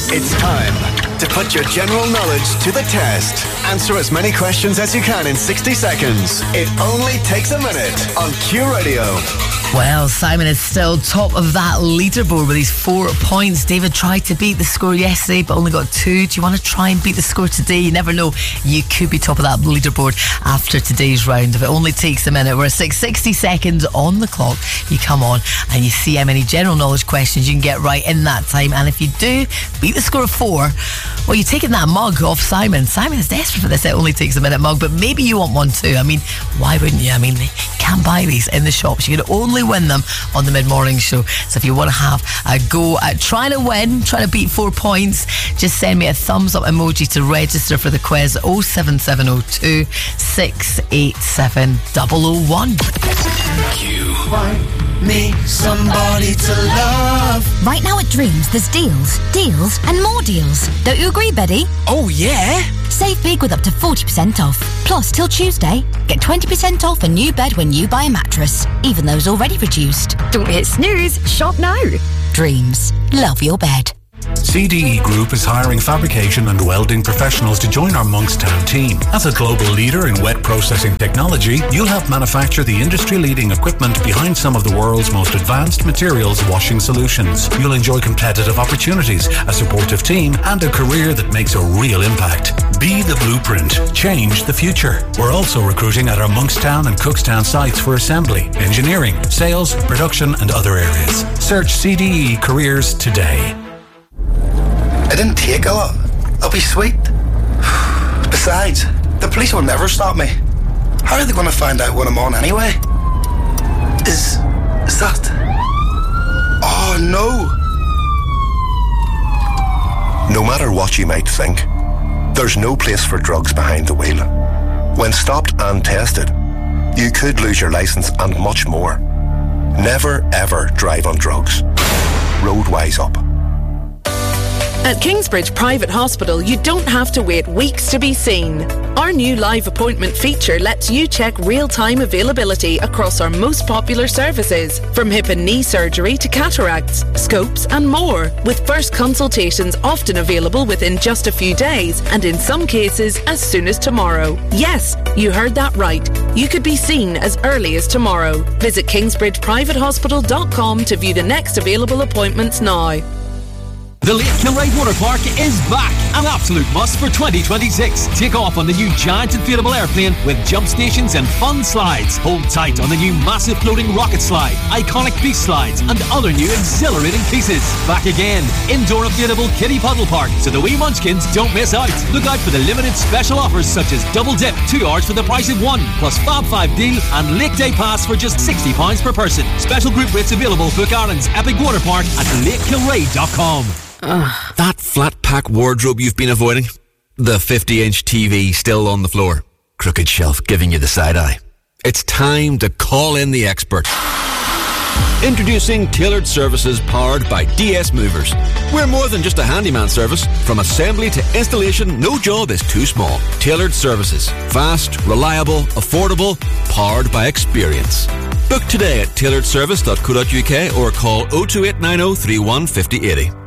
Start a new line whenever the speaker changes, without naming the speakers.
It's time to put your general knowledge to the test. Answer as many questions as you can in 60 seconds. It only takes a minute on Q Radio.
Well, Simon is still top of that leaderboard with his 4 points. David tried to beat the score yesterday but only got 2. Do you want to try and beat the score today? You never know. You could be top of that leaderboard after today's round. If it only takes a minute, we're 60 seconds on the clock. You come on and you see how many general knowledge questions you can get right in that time. And if you do beat the score of 4, well, you're taking that mug off Simon. Simon is desperate for this It Only Takes a Minute mug, but maybe you want one too. I mean, why wouldn't you? I mean, you can't buy these in the shops. You can only win them on the mid-morning show. So if you want to have a go at trying to win, trying to beat 4 points, just send me a thumbs up emoji to register for the quiz. 07702 687 001.
Me somebody to love.
Right now at Dreams, there's deals, and more deals. Don't you agree, Betty?
Oh, yeah?
Save big with up to 40% off. Plus, till Tuesday, get 20% off a new bed when you buy a mattress, even those already reduced.
Don't hit snooze, shop now.
Dreams. Love your bed.
CDE Group is hiring fabrication and welding professionals to join our Monkstown team. As a global leader in wet processing technology, you'll help manufacture the industry-leading equipment behind some of the world's most advanced materials washing solutions. You'll enjoy competitive opportunities, a supportive team, and a career that makes a real impact. Be the blueprint. Change the future. We're also recruiting at our Monkstown and Cookstown sites for assembly, engineering, sales, production, and other areas. Search CDE Careers today.
It didn't take a lot. I'll be sweet. Besides, the police will never stop me. How are they going to find out what I'm on anyway? Is that... Oh, no.
No matter what you might think, there's no place for drugs behind the wheel. When stopped and tested, you could lose your licence and much more. Never ever drive on drugs. Road wise up.
At Kingsbridge Private Hospital, you don't have to wait weeks to be seen. Our new live appointment feature lets you check real-time availability across our most popular services, from hip and knee surgery to cataracts, scopes and more, with first consultations often available within just a few days and in some cases as soon as tomorrow. Yes, you heard that right. You could be seen as early as tomorrow. Visit kingsbridgeprivatehospital.com to view the next available appointments now.
The Lake Kilray Water Park is back, an absolute must for 2026. Take off on the new giant inflatable airplane with jump stations and fun slides. Hold tight on the new massive floating rocket slide, iconic beach slides, and other new exhilarating pieces. Back again, indoor inflatable kiddie puddle park, so the wee munchkins don't miss out. Look out for the limited special offers such as double dip, 2 hours for the price of 1, plus Fab 5 deal and Lake Day Pass for just £60 per person. Special group rates available. Book Ireland's Epic Water Park at lakekilray.com.
That flat pack wardrobe you've been avoiding? The 50-inch TV still on the floor? Crooked shelf giving you the side eye? It's time to call in the expert. Introducing Tailored Services powered by DS Movers. We're more than just a handyman service. From assembly to installation, no job is too small. Tailored Services. Fast, reliable, affordable, powered by experience. Book today at tailoredservice.co.uk or call 02890 31 5080.